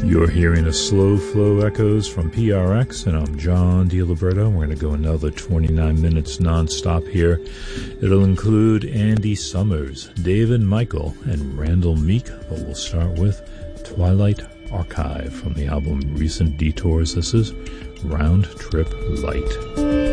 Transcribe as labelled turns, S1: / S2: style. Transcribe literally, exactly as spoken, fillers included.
S1: You're hearing a slow flow echoes from P R X, and I'm John DiLiberto. We're going to go another twenty-nine minutes nonstop here. It'll include Andy Summers, David Michael, and Randall Meek, but we'll start with Twilight Archive from the album Recent Detours. This is Round Trip Light.